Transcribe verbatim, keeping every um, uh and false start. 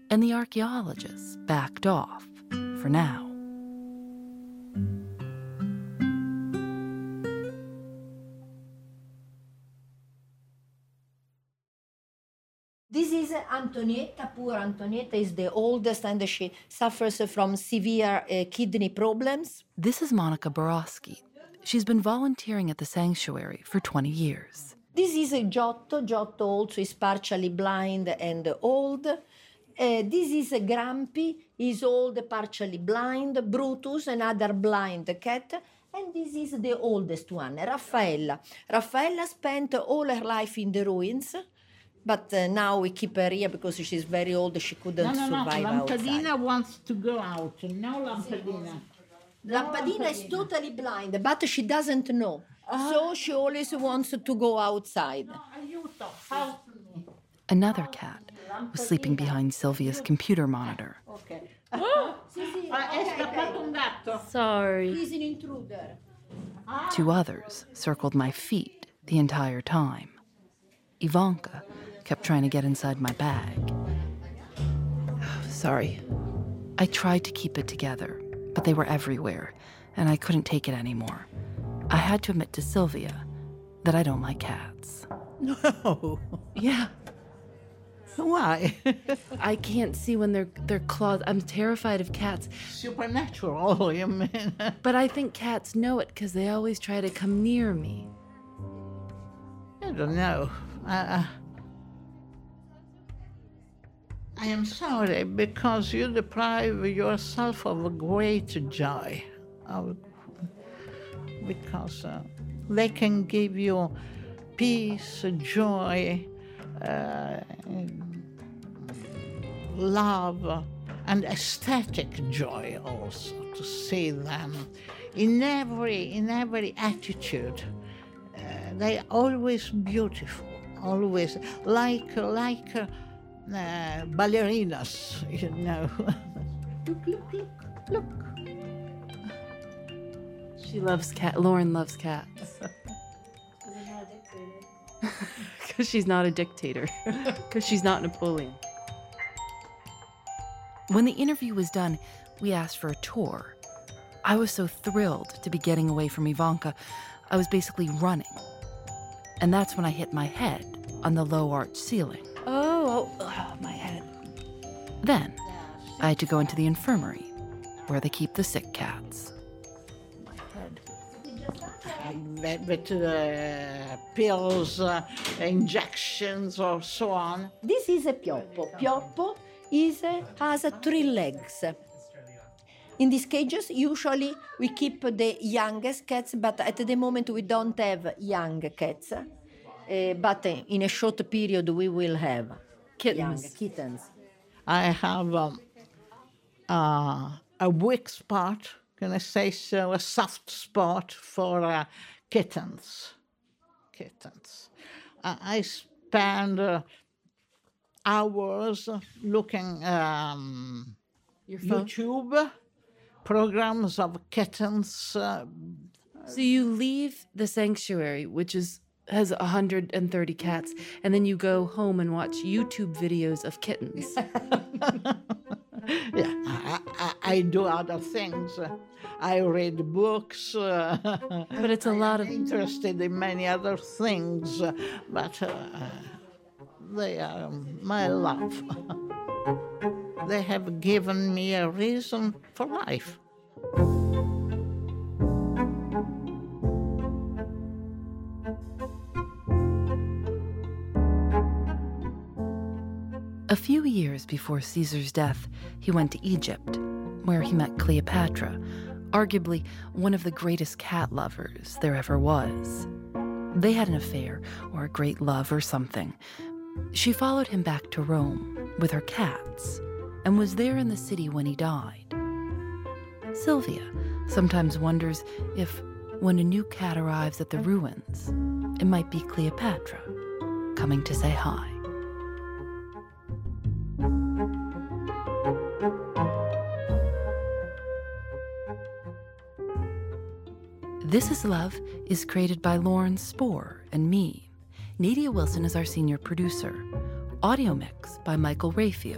And the archaeologists backed off, for now. This is Antonietta. Poor Antonietta is the oldest, and she suffers from severe uh, kidney problems. This is Monica Borowski. She's been volunteering at the sanctuary for twenty years. This is a Giotto. Giotto also is partially blind and old. Uh, this is a Grampi. He's old, partially blind. Brutus, another blind cat. And this is the oldest one, Raffaella. Raffaella spent all her life in the ruins. But uh, now we keep her here because she's very old. She couldn't no, no, survive no. outside. Lampadina wants to go out. No, Lampadina. Lampadina is totally blind, but she doesn't know. Uh, so she always wants to go outside. No, aiuto, help me. Another cat was sleeping behind Sylvia's computer monitor. Okay. Oh, è scappato un gatto. Sorry. He's an intruder. Two others circled my feet the entire time. Ivanka kept trying to get inside my bag. Sorry. I tried to keep it together, but they were everywhere, and I couldn't take it anymore. I had to admit to Sylvia that I don't like cats. No. Yeah. Why? I can't see when they're they're claws. I'm terrified of cats. Supernatural, you mean? But I think cats know it because they always try to come near me. I don't know. Uh, I am sorry because you deprive yourself of a great joy. Of, because uh, they can give you peace, joy, uh, love, and aesthetic joy also to see them in every in every attitude. Uh, they are always beautiful, always like like uh, uh, ballerinas, you know. Look, look, look, look. She loves cat. Lauren loves cats. Because she's not a dictator. Because she's not Napoleon. When the interview was done, we asked for a tour. I was so thrilled to be getting away from Ivanka, I was basically running. And that's when I hit my head on the low arch ceiling. Oh, oh, oh, my head. Then I had to go into the infirmary, where they keep the sick cats. With uh, pills, uh, injections, or so on. This is a Pioppo. Pioppo is, uh, has uh, three legs. In these cages, usually we keep the youngest cats, but at the moment we don't have young cats. Uh, but uh, in a short period we will have Kittens. young kittens. I have um, uh, a weak spot, can I say so, a soft spot for uh, kittens. Kittens. Uh, I spend uh, hours looking um, Your phone? YouTube programs of kittens. Uh, So you leave the sanctuary, which is has one hundred thirty cats, and then you go home and watch YouTube videos of kittens. yeah, I, I, I do other things. Uh, I read books. Uh, But it's a lot of... I'm interested in many other things, uh, but uh, they are my love. They have given me a reason for life. A few years before Caesar's death, he went to Egypt, where he met Cleopatra, arguably one of the greatest cat lovers there ever was. They had an affair, or a great love or something. She followed him back to Rome with her cats, and was there in the city when he died. Sylvia sometimes wonders if, when a new cat arrives at the ruins, it might be Cleopatra coming to say hi. This Is Love is created by Lauren Spohr and me. Nadia Wilson is our senior producer. Audio mix by Michael Rayfield.